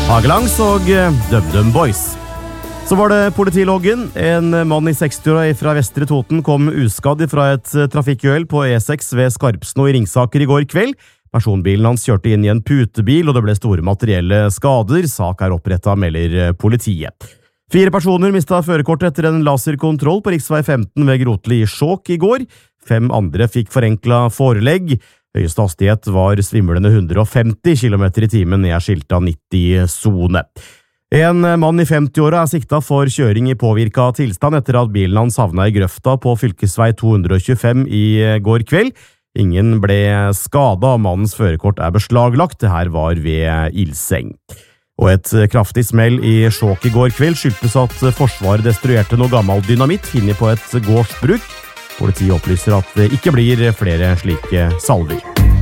Hagelangs og DumDum Boys. Så var det politiloggen. En mann i 60-åra fra Vestre Toten kom uskadd fra et trafikkuhell på E6 ved Skarpsno i Ringsaker i går kveld. Personbilen hans kjørte inn i en putebil, og det ble store materielle skader. Sak er opprettet, melder politiet. 4 personer mistet førerkortet etter en laserkontroll på riksvei 15 ved Grotli i Skjåk i går. 5 andre fikk forenklet forelegg. Høyeste hastighet var svimlende 150 km i timen ned skilta 90-zone. En mann i 50-åra er siktet for kjøring i påvirket tilstand etter at bilen hans havnet i grøfta på fylkesvei 225 i går kveld. Ingen ble skadet, og mannens førerkort er beslaglagt. Det her var ved ildseng. Og et kraftig smell i Skjåk i går kveld skyldtes at Forsvaret destruerte noe gammel dynamitt funnet på et gårdsbruk. Politiet opplyser at det ikke blir flere slike salver.